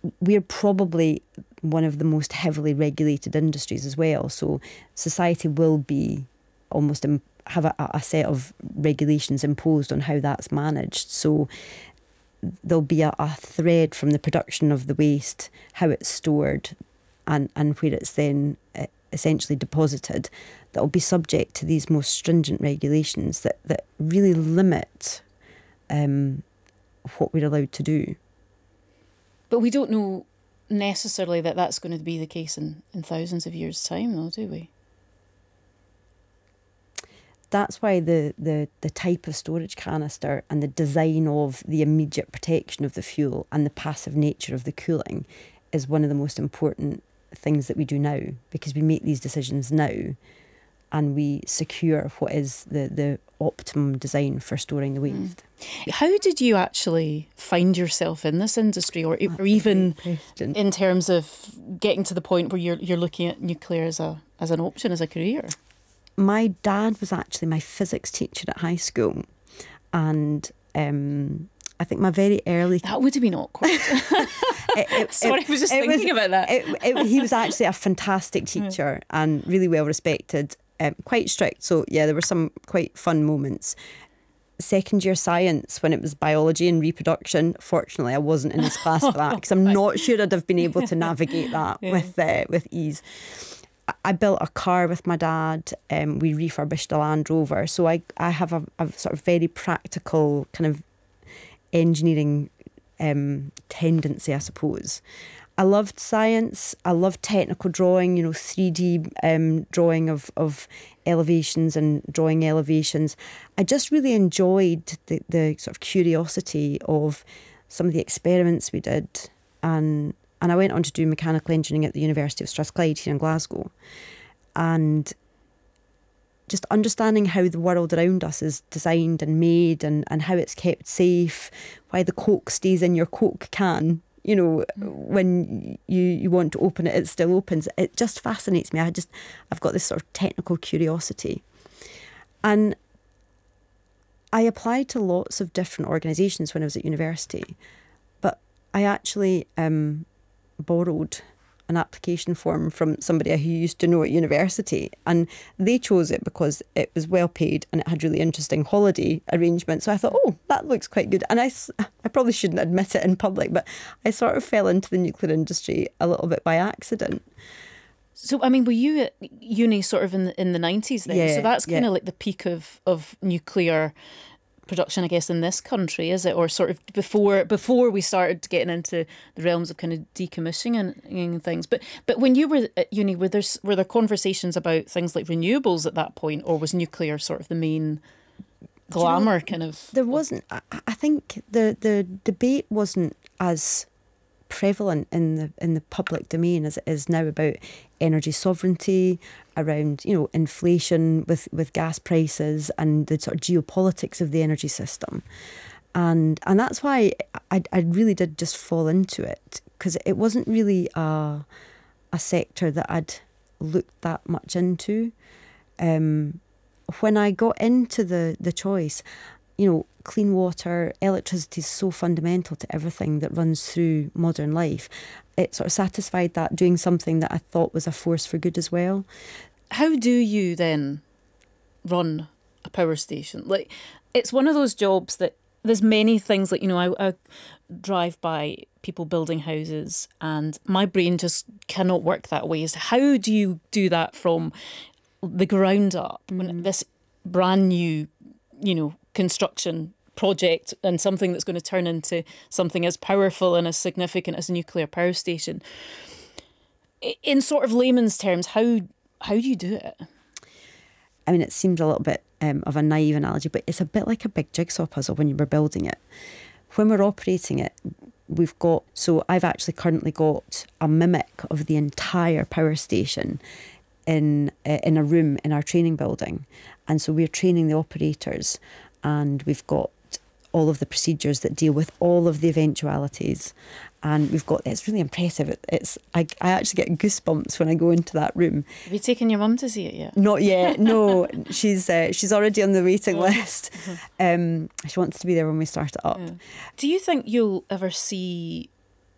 we're probably one of the most heavily regulated industries as well. So society will be almost have a set of regulations imposed on how that's managed. So there'll be a thread from the production of the waste, how it's stored, and where it's then essentially deposited, that will be subject to these most stringent regulations that really limit what we're allowed to do. But we don't know necessarily that that's going to be the case in thousands of years' time, though, do we? That's why the type of storage canister and the design of the immediate protection of the fuel and the passive nature of the cooling is one of the most important things that we do now, because we make these decisions now and we secure what is the optimum design for storing the waste. How did you actually find yourself in this industry, or even in terms of getting to the point where you're looking at nuclear as an option, as a career? My dad was actually my physics teacher at high school, and I think my very early... That would have been awkward. Sorry, I was just thinking about that. He was actually a fantastic teacher and really well respected, quite strict. So yeah, there were some quite fun moments. Second year science, when it was biology and reproduction, fortunately I wasn't in his class for that, because I'm not sure I'd have been able to navigate that with ease. I built a car with my dad. We refurbished a Land Rover. So I have a sort of very practical kind of engineering tendency, I suppose. I loved science. I loved technical drawing, 3D drawing of elevations and drawing elevations. I just really enjoyed the sort of curiosity of some of the experiments we did. And I went on to do mechanical engineering at the University of Strathclyde here in Glasgow. And just understanding how the world around us is designed and made, and how it's kept safe, why the Coke stays in your Coke can, when you want to open it, it still opens. It just fascinates me. I've got this sort of technical curiosity. And I applied to lots of different organisations when I was at university, but I actually borrowed an application form from somebody who used to know at university, and they chose it because it was well paid and it had really interesting holiday arrangements. So I thought, that looks quite good. And I probably shouldn't admit it in public, but I sort of fell into the nuclear industry a little bit by accident. So, I mean, were you at uni sort of in the 90s then? Yeah, so that's kind of like the peak of nuclear production, I guess, in this country, is it? Or sort of before we started getting into the realms of kind of decommissioning and things. But when you were at uni, were there conversations about things like renewables at that point, or was nuclear sort of the main glamour kind of? There wasn't. I think the debate wasn't as prevalent in the public domain as it is now about energy sovereignty, around inflation with gas prices and the sort of geopolitics of the energy system, and that's why I really did just fall into it, because it wasn't really a sector that I'd looked that much into. When I got into the choice, clean water, electricity is so fundamental to everything that runs through modern life. It sort of satisfied that, doing something that I thought was a force for good as well. How do you then run a power station? Like, it's one of those jobs that there's many things, like, I drive by people building houses and my brain just cannot work that way. So how do you do that from the ground up when this brand new, construction project and something that's going to turn into something as powerful and as significant as a nuclear power station? In sort of layman's terms, how do you do it? I mean, it seems a little bit of a naive analogy, but it's a bit like a big jigsaw puzzle when you were building it. When we're operating it, I've actually currently got a mimic of the entire power station in a room in our training building. And so we're training the operators, and we've got all of the procedures that deal with all of the eventualities. And it's really impressive. I actually get goosebumps when I go into that room. Have you taken your mum to see it yet? Not yet, no. She's already on the waiting list. She wants to be there when we start it up. Yeah. Do you think you'll ever see